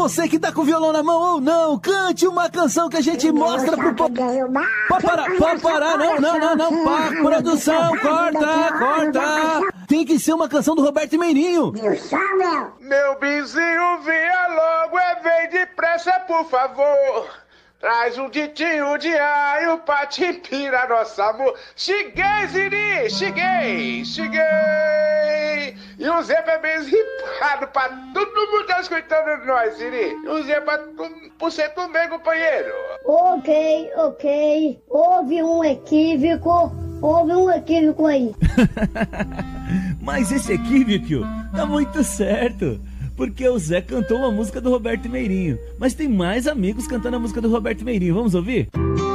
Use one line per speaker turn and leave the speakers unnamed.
você que tá com o violão na mão ou não, cante uma canção que a gente mostra pro povo. Pode parar, não, para, produção, corta. Tem que ser uma canção do Roberto Meirinho.
Meu vizinho, venha logo, vem depressa, por favor. Traz um titinho de aio pra te inspirar nosso amor. Cheguei, Ziri, cheguei. E o Zé é bem ripado pra todo mundo tá escutando nós, Ziri. E o Zé pra você também, companheiro.
Ok. Houve um equívoco aí.
Mas esse equívoco tá muito certo. Porque o Zé cantou uma música do Roberto Meirinho. Mas tem mais amigos cantando a música do Roberto Meirinho. Vamos ouvir?